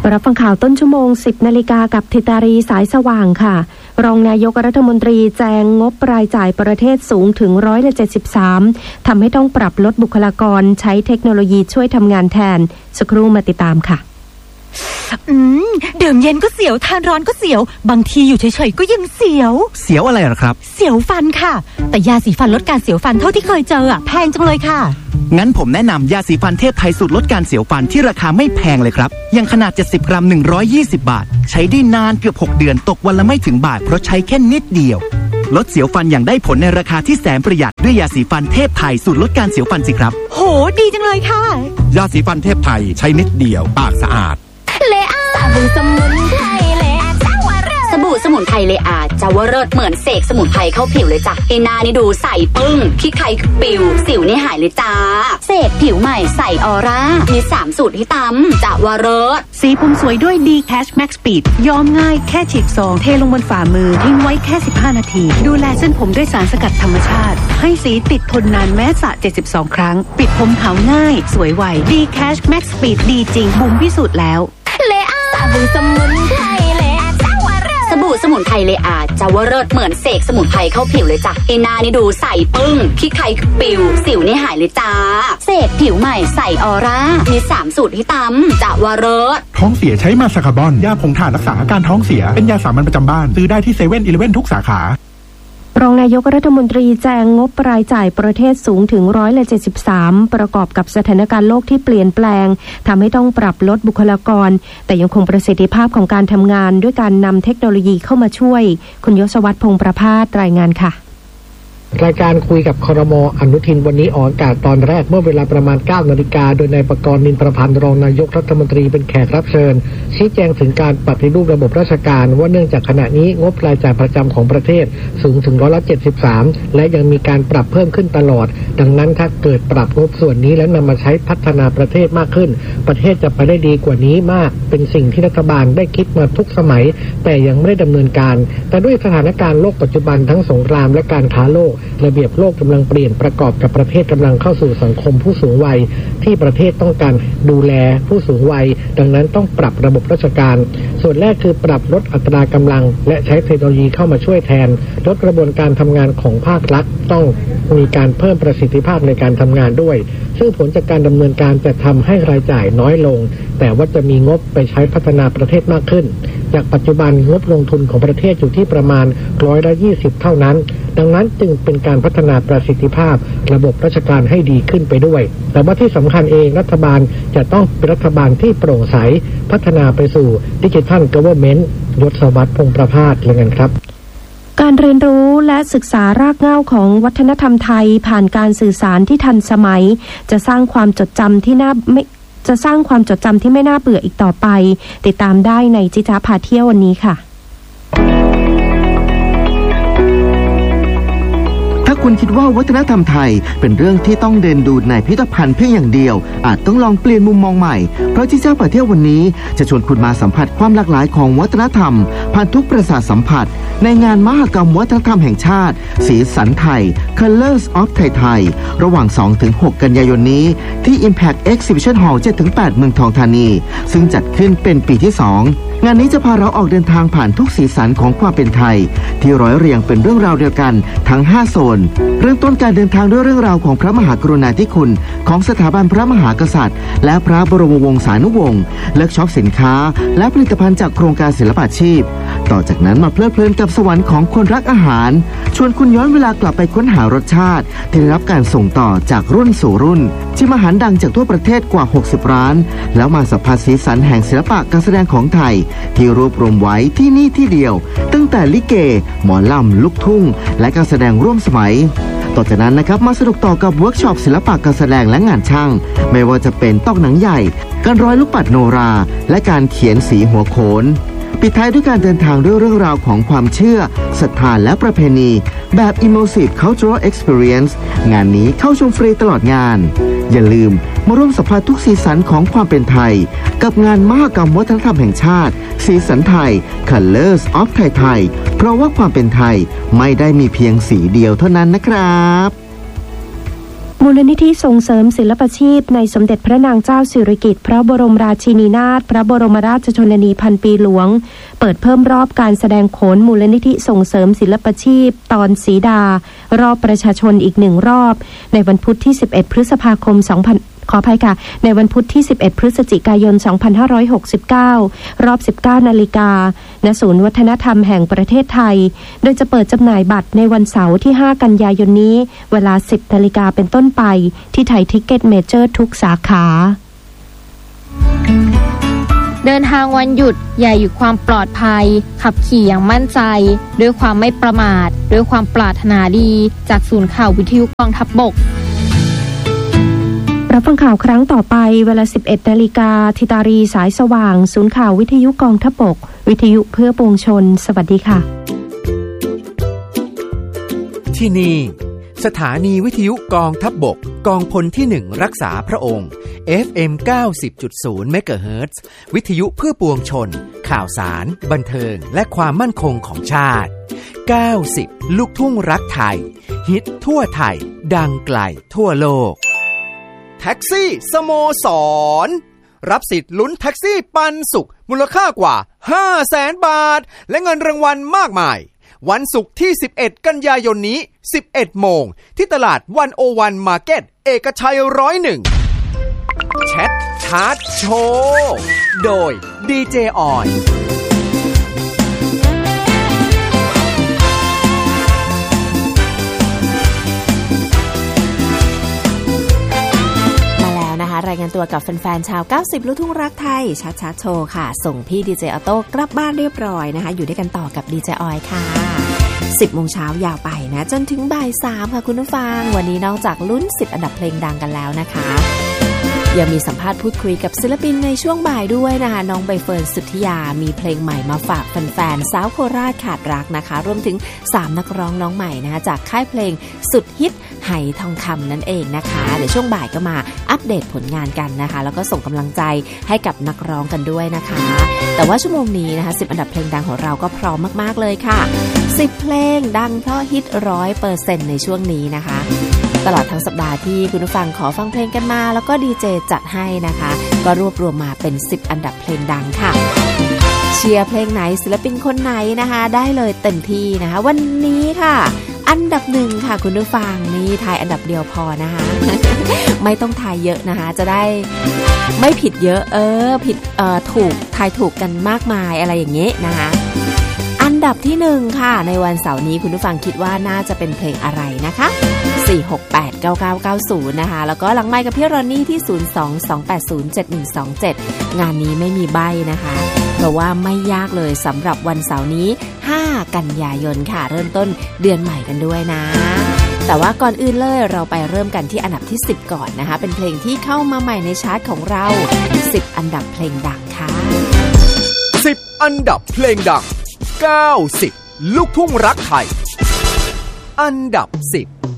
รับฟังข่าวต้นชั่วโมง 10 นาฬิกากับธิตารีสายสว่างค่ะรองนายกรัฐมนตรีแจงงบรายจ่ายประเทศสูงถึง173%ทำให้ต้องปรับลดบุคลากรใช้เทคโนโลยีช่วยทำงานแทนสักครู่มาติดตามค่ะดื่มเย็นก็เสียวทานร้อนก็เสียวบางทีอยู่เฉยๆก็ยังเสียวอะไรหรอครับเสียวฟันค่ะแต่ยาสีฟันลดการเสียวฟันเท่าที่เคยเจอแพงจังเลยค่ะงั้นผมแนะนำยาสีฟันเทพไทยสูตรลดการเสียวฟันที่ราคาไม่แพงเลยครับอย่างขนาด70 กรัม120 บาทใช้ได้นานเกือบ6 เดือนตกวันละไม่ถึงบาทเพราะใช้แค่นิดเดียวลดเสียวฟันอย่างได้ผลในราคาที่แสนประหยัดด้วยยาสีฟันเทพไทยสูตรลดการเสียวฟันสิครับโหดีจังเลยค่ะยาสีฟันเทพไทยใช้นิดเดียวปากสะอาดเลอาสบู่สมุนไพรเลอาเจ้าวเริศสบู่สมุนไพรเลอาเจ้าวเริศเหมือนเสกสมุนไพรเข้าผิวเลยจ้ะให้หน้านี่ดูใสปึ้งขี้ใครปิวสิวนี่หายเลยจ้าเสกผิวใหม่ใสออร่ามี3สูตรให้ตำเจ้าวเริศสีผมสวยด้วย D Cash Max Speed ย้อมง่ายแค่ฉีดซองเทลงบนฝ่ามือทิ้งไว้แค่15 นาทีดูแลเส้นผมด้วยสารสกัดธรรมชาติให้สีติดทนนานแม้สระ72 ครั้งปิดผมขาวง่ายสวยไว D Cash Max Speed ดีจริงบุ๋มพิสูจน์แล้วเลอาสบู่สมุนไพรเลอาเจ้าวเริศสบู่สมุนไพรเลอาเจ้าวเริศเหมือนเสกสมุนไพรเข้าผิวเลยจ้ะให้หน้านี่ดูใสปึ้งขี้ใครปิวสิวนี่หายเลยจ้าเสกผิวใหม่ใสออร่ามี3สูตรให้ตำเจ้าวเริศท้องเสียใช้มาสคาร์บอนยาผงถ่านรักษาอาการท้องเสียเป็นยาสามัญประจำบ้านซื้อได้ที่7-11ทุกสาขารองนายกรัฐมนตรีแจงงบรายจ่ายประเทศสูงถึง173%ประกอบกับสถานการณ์โลกที่เปลี่ยนแปลงทำให้ต้องปรับลดบุคลากรแต่ยังคงประสิทธิภาพของการทำงานด้วยการนำเทคโนโลยีเข้ามาช่วยคุณยศวัฒน์พงษ์ประภาสรายงานค่ะรายการคุยกับครม.อนุทินวันนี้ออกอากาศตอนแรกเมื่อเวลาประมาณ 9 นาฬิกาโดยนายประกรณ์ นินประพันธ์รองนายกรัฐมนตรีเป็นแขกรับเชิญชี้แจงถึงการปฏิรูประบบราชการว่าเนื่องจากขณะนี้งบรายจ่ายประจำของประเทศสูงถึง173%และยังมีการปรับเพิ่มขึ้นตลอดดังนั้นถ้าเกิดปรับงบส่วนนี้แล้วนำมาใช้พัฒนาประเทศมากขึ้นประเทศจะไปได้ดีกว่านี้มากเป็นสิ่งที่รัฐบาลได้คิดมาทุกสมัยแต่ยังไม่ได้ดำเนินการแต่ด้วยสถานการณ์โลกปัจจุบันทั้งสงครามและการค้าโลกระเบียบโลกกำลังเปลี่ยนประกอบกับประเทศกำลังเข้าสู่สังคมผู้สูงวัยที่ประเทศต้องการดูแลผู้สูงวัยดังนั้นต้องปรับระบบราชการส่วนแรกคือปรับลดอัตรากำลังและใช้เทคโนโลยีเข้ามาช่วยแทนลดกระบวนการทำงานของภาครัฐต้องมีการเพิ่มประสิทธิภาพในการทำงานด้วยซึ่งผลจากการดำเนินการจะทำให้รายจ่ายน้อยลงแต่ว่าจะมีงบไปใช้พัฒนาประเทศมากขึ้นจากปัจจุบันงบลงทุนของประเทศอยู่ที่ประมาณ120เท่านั้นดังนั้นจึงเป็นการพัฒนาประสิทธิภาพระบบราชการให้ดีขึ้นไปด้วยแต่ว่าที่สำคัญเองรัฐบาลจะต้องเป็นรัฐบาลที่โปร่งใสพัฒนาไปสู่ดิจิทัลกัฟเวอร์เมนต์ยศวัฒน์พงษ์ประภาสเลยกันครับการเรียนรู้และศึกษารากเหง้าของวัฒนธรรมไทยผ่านการสื่อสารที่ทันสมัยจะสร้างความจดจำที่ไม่น่าเบื่ออีกต่อไปติดตามได้ในจิจ๊ะพาเที่ยววันนี้ค่ะถ้าคุณคิดว่าวัฒนธรรมไทยเป็นเรื่องที่ต้องเดินดูในพิพิธภัณฑ์เพียงอย่างเดียวอาจต้องลองเปลี่ยนมุมมองใหม่เพราะจิจ๊ะพาเที่ยววันนี้จะชวนคุณมาสัมผัสความหลากหลายของวัฒนธรรมผ่านทุกประสาทสัมผัสในงานมหกรรมวัฒนธรรมแห่งชาติสีสันไทย Colors of Thai ระหว่าง 2-6 กันยายนนี้ที่ Impact Exhibition Hall 7-8 เมืองทองธานีซึ่งจัดขึ้นเป็นปีที่ 2งานนี้จะพาเราออกเดินทางผ่านทุกสีสันของความเป็นไทยที่ร้อยเรียงเป็นเรื่องราวเดียวกันทั้ง5โซนเริ่มต้นการเดินทางด้วยเรื่องราวของพระมหากรุณาธิคุณของสถาบันพระมหากษัตริย์และพระบรมวงศานุวงศ์เลือกช็อปสินค้าและผลิตภัณฑ์จากโครงการศิลปาชีพต่อจากนั้นมาเพลิดเพลินกับสวรรค์ของคนรักอาหารชวนคุณย้อนเวลากลับไปค้นหารสชาติที่ได้รับการส่งต่อจากรุ่นสู่รุ่นชิมอาหารดังจากทั่วประเทศกว่า60ร้านแล้วมาสัมผัสสีสันแห่งศิลปะการแสดงของไทยที่รวบรวมไว้ที่นี่ที่เดียวตั้งแต่ลิเกหมอลำลูกทุ่งและการแสดงร่วมสมัยต่อจากนั้นนะครับมาสนุกต่อกับเวิร์กช็อปศิลปะการแสดงและงานช่างไม่ว่าจะเป็นตอกหนังใหญ่การร้อยลูกปัดโนราและการเขียนสีหัวโขนปิดท้ายด้วยการเดินทางด้วยเรื่องราวของความเชื่อศรัทธาและประเพณีแบบ Immersive Cultural Experience งานนี้เข้าชมฟรีตลอดงานอย่าลืมมาร่วมสัมผัสทุกสีสันของความเป็นไทยกับงานมหกรรมวัฒนธรรมแห่งชาติสีสันไทย Colors of Thai เพราะว่าความเป็นไทยไม่ได้มีเพียงสีเดียวเท่านั้นนะครับมูลนิธิส่งเสริมศิลปาชีพในสมเด็จพระนางเจ้าสิริกิติ์พระบรมราชินีนาถพระบรมราชชนนีพันปีหลวงเปิดเพิ่มรอบการแสดงโขนมูลนิธิส่งเสริมศิลปาชีพตอนสีดารอบประชาชนอีก1รอบในวันพุธที่11พฤษภาคมในวันพุธที่11พฤศจิกายน2569รอบ 19 นาฬิกาณศูนย์วัฒนธรรมแห่งประเทศไทยโดยจะเปิดจำหน่ายบัตรในวันเสาร์ที่5กันยายนนี้เวลา 10 นาฬิกาเป็นต้นไปที่ไทยทิกเก็ตเมเจอร์ทุกสาขาเดินทางวันหยุดอย่าหยุดความปลอดภัยขับขี่อย่างมั่นใจด้วยความไม่ประมาทด้วยความปรารถนาดีจากศูนย์ข่าววิทยุกองทัพบกรับฟังข่าวครั้งต่อไปเวลา 11 นาฬิกาธิตารีสายสว่างศูนย์ข่าววิทยุกองทัพบกวิทยุเพื่อปวงชนสวัสดีค่ะที่นี่สถานีวิทยุกองทัพบกกองพลที่1รักษาพระองค์ FM 90.0 เมกะเฮิรตซ์วิทยุเพื่อปวงชนข่าวสารบันเทิงและความมั่นคงของชาติ90ลูกทุ่งรักไทยฮิตทั่วไทยดังไกลทั่วโลกแท็กซี่สโมสรรับสิทธิ์ลุ้นแท็กซี่ปันสุขมูลค่ากว่า 500,000 บาทและเงินรางวัลมากมายวันศุกร์ที่11กันยายนนี้ 11 โมงที่ตลาด101 มาร์เก็ตเอกชัย101แชทชาร์ตโชว์โดยดีเจออยรายงานตัวกับแฟนๆชาว90ลูกทุ่งรักไทยชัดๆโชว์ค่ะส่งพี่ดีเจออโต้กลับบ้านเรียบร้อยนะคะอยู่ด้วยกันต่อกับดีเจออยค่ะ 10 โมงเช้ายาวไปนะจนถึงบ่าย 3ค่ะคุณผู้ฟังวันนี้นอกจากลุ้น10อันดับเพลงดังกันแล้วนะคะยังมีสัมภาษณ์พูดคุยกับศิลปินในช่วงบ่ายด้วยนะคะน้องใบเฟิร์นสุทธิยามีเพลงใหม่มาฝากแฟนๆสาวโคราชขาดรักนะคะรวมถึง3นักร้องน้องใหม่นะคะจากค่ายเพลงสุดฮิตไหทองคำนั่นเองนะคะเดี๋ยวช่วงบ่ายก็มาอัปเดตผลงานกันนะคะแล้วก็ส่งกำลังใจให้กับนักร้องกันด้วยนะคะแต่ว่าชั่วโมงนี้นะคะ10อันดับเพลงดังของเราก็พร้อมมากๆเลยค่ะ10เพลงดังเพราะฮิต 100% ในช่วงนี้นะคะตลอดทั้งสัปดาห์ที่คุณผู้ฟังขอฟังเพลงกันมาแล้วก็ดีเจจัดให้นะคะก็รวบรวมมาเป็น10อันดับเพลงดังค่ะเชียร์เพลงไหนศิลปินคนไหนนะคะได้เลยเต็มที่นะคะวันนี้ค่ะอันดับ1ค่ะคุณผู้ฟังนี่ทายอันดับเดียวพอนะคะ ไม่ต้องทายเยอะนะคะจะได้ไม่ผิดเยอะผิดถูกทายถูกกันมากมายอะไรอย่างเงี้ยนะคะอันดับที่1ค่ะในวันเสาร์นี้คุณผู้ฟังคิดว่าน่าจะเป็นเพลงอะไรนะคะ4689990นะคะแล้วก็หลังไมค์กับพี่รอนนี่ที่022807127งานนี้ไม่มีใบ้นะคะเพราะว่าไม่ยากเลยสำหรับวันเสาร์นี้5กันยายนค่ะเริ่มต้นเดือนใหม่กันด้วยนะแต่ว่าก่อนอื่นเลยเราไปเริ่มกันที่อันดับที่10ก่อนนะคะเป็นเพลงที่เข้ามาใหม่ในชาร์ตของเรา10อันดับเพลงดังค่ะ 10อันดับเพลงดัง90ลูกทุ่งรักไทยอันดับ10